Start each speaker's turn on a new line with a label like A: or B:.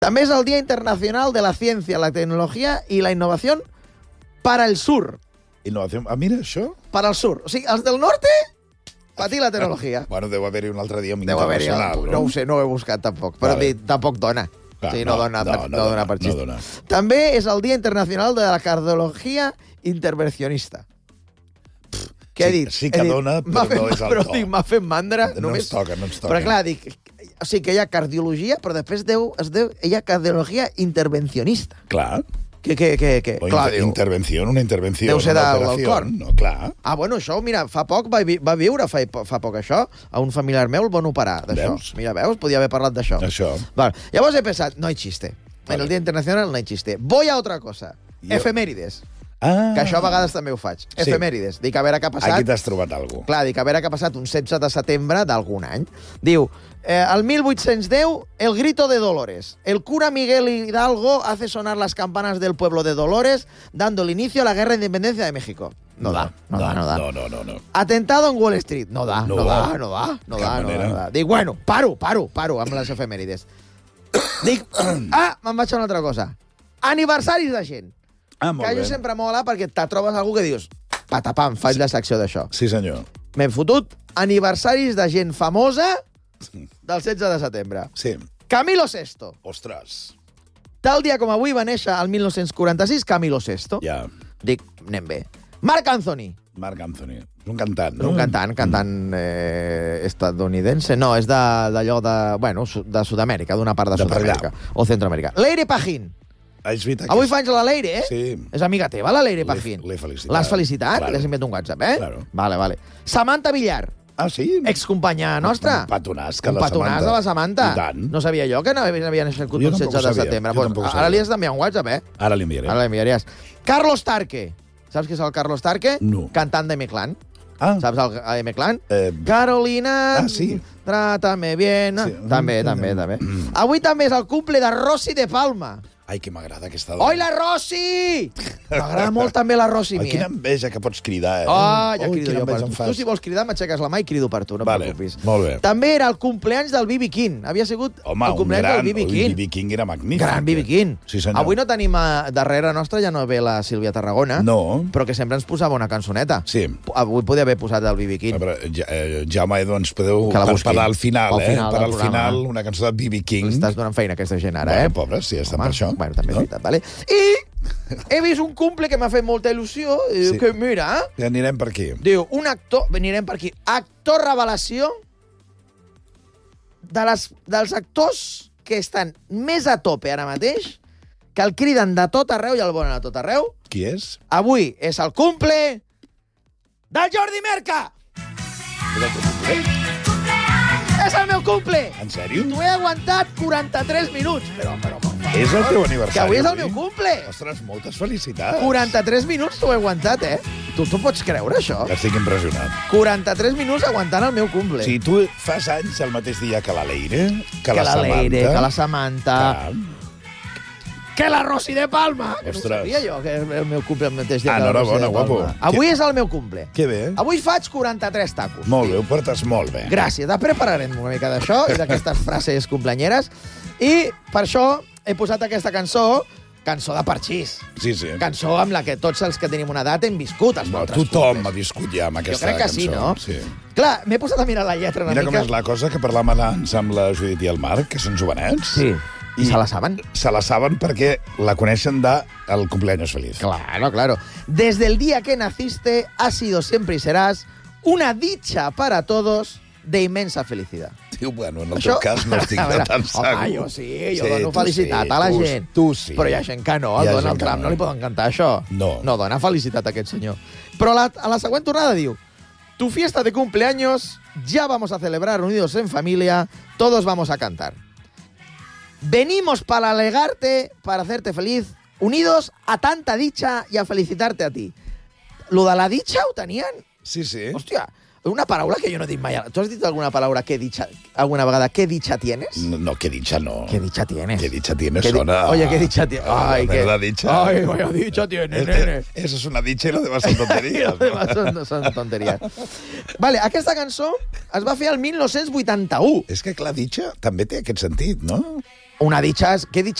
A: També és el Dia Internacional de la Ciencia, la Tecnología y la Innovación para el Sur.
B: Innovació. Ah, mira, això.
A: Para el Sur. O sigui, els del norte, patir la tecnologia.
B: Bueno, deu haver-hi un altre dia
A: Deu haver-hi,
B: internacional.
A: no ho sé, no ho he buscat tampoc, però
B: Vale.
A: tampoc dona.
B: Clar,
A: Sí, no dona per xist.
B: No dona.
A: També és el Dia Internacional de la Cardiologia Intervencionista. Què he dit?
B: Sí que dona, però no és el
A: però
B: to.
A: dic, m'ha fet mandra.
B: No
A: només...
B: ens toca.
A: Però clar, dic, o sigui que hi ha cardiologia, però després hi ha cardiologia intervencionista.
B: Clar.
A: Que
B: O
A: clar, diu,
B: intervenció, una intervenció.
A: Deu ser
B: una
A: del
B: operació.
A: cor.
B: No, clar.
A: Ah, bueno, això, mira, fa poc va viure fa poc això. A un familiar meu el van operar d'això.
B: Veus?
A: Mira, veus? Podia haver parlat d'això.
B: Això.
A: Vale. Llavors he pensat, no hay chiste.
B: Vale.
A: En el Día Internacional no hay chiste. Voy a otra cosa.
B: Jo-
A: Efemèrides.
B: Ah.
A: Que això a vegades també ho faig.
B: Sí.
A: Efemèrides. Dic, a veure què ha passat.
B: Aquí t'has trobat alguna cosa.
A: Clar, dic, a veure què ha passat un 16 de setembre d'algun any. Diu, al 1810, el grito de Dolores. El cura Miguel Hidalgo hace sonar las campanas del pueblo de Dolores, dando el inicio a la guerra de independencia de México. No da.
B: No.
A: Atentado en Wall Street. No da.
B: Cap manera.
A: Dic, bueno, paro amb les efemèrides. Dic, me'n vaig a una altra cosa. Aniversaris de gent.
B: Ah, molt
A: Que
B: bé.
A: jo sempre mola perquè te trobes algú que dius, patapam, faig la secció d'això.
B: Sí, senyor.
A: M'he fotut aniversaris de gent famosa del 16 de setembre.
B: Sí.
A: Camilo Sesto.
B: Ostres.
A: Tal dia com avui va néixer el 1946 Camilo Sesto.
B: Ja.
A: Dic, anem bé. Marc Anthony.
B: Marc Anthony. És un cantant, no?
A: Un cantant estadounidense. No, és d'allò de... Bueno, de Sud-amèrica, d'una part de
B: De per allà.
A: Sud-amèrica. O Centroamèrica. Leire Pajín.
B: És veritat
A: Avui
B: que
A: fa anys la Leire, eh?
B: Sí.
A: És amiga teva, la Leire Pajín.
B: L'he felicitat.
A: L'has felicitat?
B: Claro.
A: L'has enviat un WhatsApp, eh?
B: Claro.
A: Vale. Samantha Villar,
B: Ah, sí?
A: excompanya nostra.
B: Un petonàs que
A: Un
B: la
A: petonàs
B: Samantha.
A: de la Samantha.
B: I tant.
A: No sabia jo que havia nascut
B: Jo
A: el
B: tampoc
A: 16
B: ho
A: de
B: sabia.
A: setembre.
B: Jo
A: Pues,
B: tampoc ho
A: ara
B: sabia.
A: li has d'enviar un WhatsApp, eh?
B: Ara li enviaré.
A: Ara l'enviaries. Carlos Tarque. Saps qui és el Carlos Tarque?
B: No.
A: Cantant de M-Clan.
B: Ah,
A: Saps el M-Clan?
B: Eh,
A: Carolina,
B: Ah, sí.
A: trátame bien.
B: Sí.
A: També. Avui també és el cumple de Rosy de Palma.
B: ai, que m'agrada aquesta dona.
A: Oi, la Rosy! M'agrada molt també la Rosy,
B: Ai,
A: mi,
B: quina enveja que pots cridar, eh?
A: Ja
B: Ui,
A: crido
B: quina
A: jo per
B: enveja em
A: tu.
B: fas.
A: Tu, si vols cridar, m'aixeques la mà i crido per tu, no et
B: Vale,
A: preocupis.
B: molt bé.
A: També era el cumpleaños del B.B. King. Havia sigut
B: Home,
A: el
B: un
A: cumpleaños
B: gran...
A: del B.B. King.
B: El B.B. King era magnífic.
A: Gran B.B. King.
B: Sí, senyor.
A: Avui no tenim darrere nostra, ja no ve la Sílvia Tarragona,
B: No.
A: però que sempre ens posava una cançoneta.
B: Sí.
A: Avui podia haver posat el B.B. King.
B: Però, Jaume Edo, ens podeu
A: Que la busquin.
B: parar al final,
A: Al final
B: Per
A: del
B: al
A: programa.
B: final, una cançó de B.B. King.
A: Estàs donant feina a aquesta gent ara,
B: Bueno,
A: eh?
B: pobres, sí, estan
A: Home,
B: per això.
A: Bueno, també és
B: No?
A: veritat, vale? I he vist un cumple que m'ha fet molta il·lusió. I diu
B: Sí.
A: que, mira,
B: Ja anirem per aquí.
A: diu, un actor... Anirem per aquí. Actor revelació dels actors que estan més a tope ara mateix, que el criden de tot arreu i el volen a tot arreu.
B: Qui és?
A: Avui és el cumple del Jordi Merca! És el meu cumple!
B: En sèrio?
A: T'ho he aguantat 43 minuts, però per favor,
B: És el teu aniversari.
A: que avui és el meu cumple!
B: Ostres, moltes felicitats.
A: 43 minuts t'ho he aguantat, eh? Tu pots creure, això?
B: Estic impressionat.
A: 43 minuts aguantant el meu cumple.
B: Si tu fas anys el mateix dia que la Leire, que la
A: Leire,
B: Samantha...
A: que la Samantha,
B: Clar.
A: que la Rosy de Palma, que
B: Ostres.
A: no ho sabia jo, que és el meu cumple el mateix dia
B: Ah,
A: que la Rosy
B: enhorabona,
A: de Palma.
B: guapo.
A: Avui és el meu cumple.
B: Que bé.
A: Avui faig 43 tacos.
B: Molt bé, ho portes molt bé.
A: Gràcies. Després parlarem una mica d'això i d'aquestes frases cumpleanyeres. I per això he posat aquesta cançó de parxís.
B: Sí, sí.
A: Cançó amb la que tots els que tenim una edat hem viscut els
B: No,
A: nostres
B: tothom
A: cumples.
B: ha viscut ja amb aquesta
A: crec que
B: cançó.
A: sí, no?
B: Sí.
A: Clar, m'he posat a mirar la lletra una
B: Mira
A: mica.
B: com és la cosa, que parlàvem abans amb la Judit i el Marc, que són jovenets.
A: Sí. I se la saben.
B: Se la saben perquè la coneixen de el cumpleaños feliz.
A: Claro. Desde el día que naciste, has sido siempre y serás una dicha para todos de inmensa felicidad.
B: Diu, bueno, en el
A: Això-
B: teu cas no estic
A: A veure,
B: tan segur.
A: home, jo sí, jo dono
B: tu
A: felicitat a la
B: tu-
A: gent.
B: Tu sí.
A: Però hi ha gent que no,
B: Hi ha
A: Donald
B: gent que
A: Trump no li poden cantar això.
B: No.
A: No dona felicitat a aquest senyor. Però a la següent tornada diu: tu fiesta de cumpleaños ya vamos a celebrar unidos en familia, todos vamos a cantar. Venimos para alegarte, para hacerte feliz, unidos a tanta dicha y a felicitarte a ti. Lo de la dicha ho tenien...
B: Sí, sí.
A: Hòstia, una paraula que jo no he dit mai. Tu has dit alguna paraula alguna vegada? ¿Qué dicha tienes?
B: No, que dicha no.
A: ¿Qué dicha tienes?
B: Que dicha tienes
A: ¿Qué
B: sona...
A: Oye, ¿qué dicha tienes? Ay,
B: la
A: qué...
B: verdad dicha.
A: Ay, vaya dicha tienes, nene.
B: Eso es una dicha y lo demás son tonterías.
A: Los demás són tonteries. Vale, aquesta cançó es va fer el 1981.
B: És que, clar, dicha també té aquest sentit, no?
A: Una dicha, què dicha